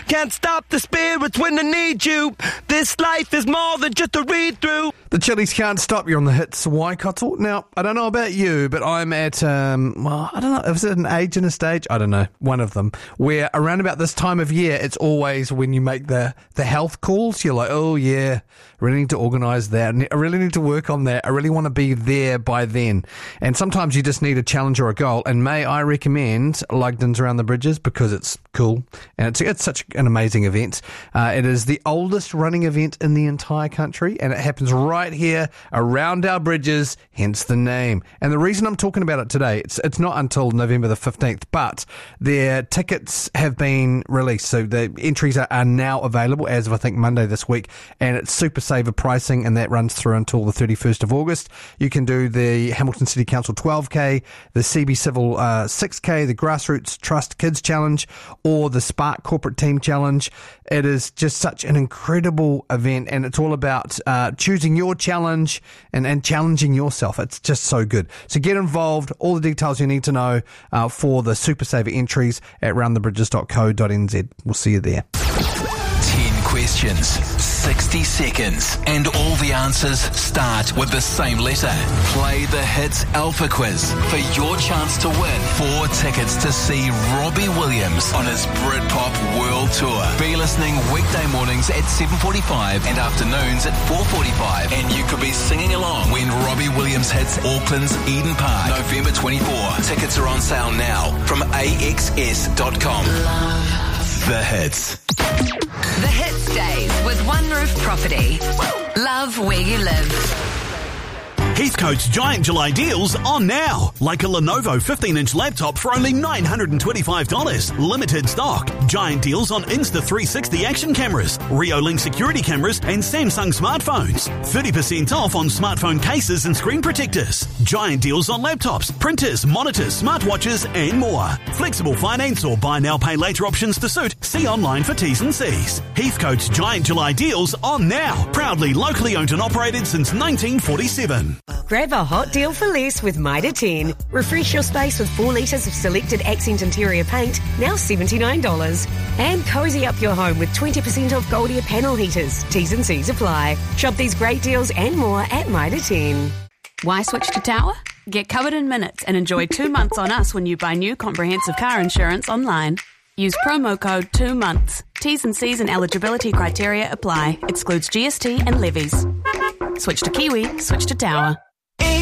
Can't stop the spirits when they need you. This life is more than just a read-through. The Chili's Can't Stop You on the hits Waikato. Now, I don't know about you, but I'm at, I don't know, is it an age and a stage? I don't know, one of them, where around about this time of year, it's always when you make the health calls, you're like, oh yeah, I really need to organise that. I really need to work on that. I really want to be there by then. And sometimes you just need a challenge or a goal. And may I recommend Lugden's Around the Bridges because it's cool. And it's such an amazing event. It is the oldest running event in the entire country. And it happens right here around our bridges, hence the name. And the reason I'm talking about it today, it's not until November the 15th, but their tickets have been released. So the entries are now available as of, I think, Monday this week. And it's super saver pricing, and that runs through until the 31st of August. You can do the Hamilton City Council 12K, the CB Civil 6K, the Grassroots Trust Kids Challenge, or the Spark Corporate Team Challenge. It is just such an incredible event, and it's all about choosing your challenge and challenging yourself. It's just so good. So get involved. All the details you need to know for the Super Saver entries at roundthebridges.co.nz. We'll see you there. 10 questions, 60 seconds, and all the answers start with the same letter. Play the Hits Alpha Quiz for your chance to win 4 tickets to see Robbie Williams on his Britpop World Tour. Be listening weekday mornings at 7:45 and afternoons at 4:45, and you could be singing along when Robbie Williams hits Auckland's Eden Park, November 24. Tickets are on sale now from axs.com. The Hits. The Hits Days with One Roof Property. Love where you live. Heathcote's Giant July deals on now. Like a Lenovo 15-inch laptop for only $925. Limited stock. Giant deals on Insta360 action cameras, Reolink security cameras, and Samsung smartphones. 30% off on smartphone cases and screen protectors. Giant deals on laptops, printers, monitors, smartwatches, and more. Flexible finance or buy now, pay later options to suit. See online for T's and C's. Heathcote's Giant July deals on now. Proudly locally owned and operated since 1947. Grab a hot deal for less with Mitre 10. Refresh your space with 4 litres of selected accent interior paint, now $79. And cosy up your home with 20% off Goldie panel heaters. T's and C's apply. Shop these great deals and more at Mitre 10. Why switch to Tower? Get covered in minutes and enjoy 2 months on us when you buy new comprehensive car insurance online. Use promo code 2 months. T's and C's and eligibility criteria apply. Excludes GST and levies. Switch to Kiwi, switch to Tower.